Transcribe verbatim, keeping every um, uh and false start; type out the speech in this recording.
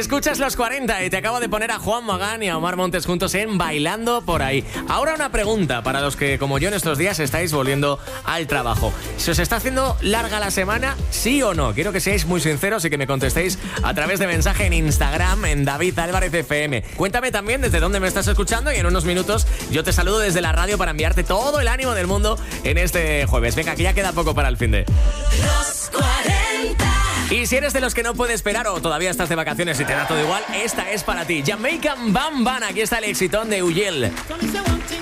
Escuchas los cuarenta y te acabo de poner a Juan Magán y a Omar Montes juntos en Bailando por ahí. Ahora una pregunta para los que, como yo en estos días, estáis volviendo al trabajo. ¿Se os está haciendo larga la semana? ¿Sí o no? Quiero que seáis muy sinceros y que me contestéis a través de mensaje en Instagram, en David Álvarez F M. Cuéntame también desde dónde me estás escuchando y en unos minutos yo te saludo desde la radio para enviarte todo el ánimo del mundo en este jueves. Venga, que ya queda poco para el finde. Los cuarenta. Y si eres de los que no puede esperar o todavía estás de vacaciones y te da todo igual, esta es para ti. Jamaican Bam Bam, aquí está el exitón de Uyel.